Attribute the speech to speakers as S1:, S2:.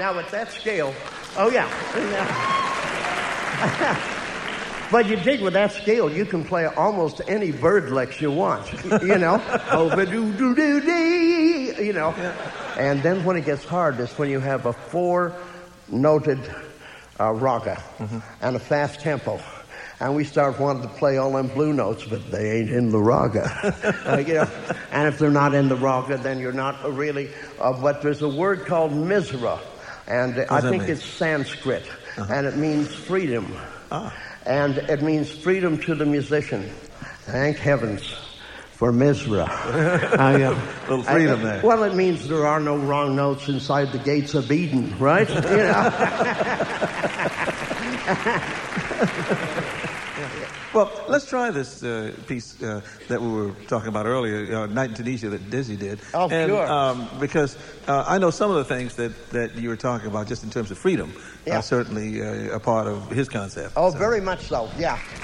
S1: Now, at that scale, oh, yeah. But you dig with that scale, you can play almost any bird licks you want, you know. Oh-ba-doo-doo-doo-dee, you know. And then when it gets hard is when you have a four-noted raga and a fast tempo. And we start wanting to play all them blue notes, but they ain't in the raga. You know. And if they're not in the raga, then you're not really... but there's a word called misra, and I think it's Sanskrit, and it means freedom. And it means freedom to the musician. Thank heavens for Misra.
S2: Little freedom there.
S1: Well, it means there are no wrong notes inside the gates of Eden, right? You know?
S2: Well, let's try this piece that we were talking about earlier, Night in Tunisia, that Dizzy did.
S1: Oh, sure.
S2: Because I know some of the things that you were talking about just in terms of freedom are certainly a part of his concept.
S1: Oh, very much so, yeah.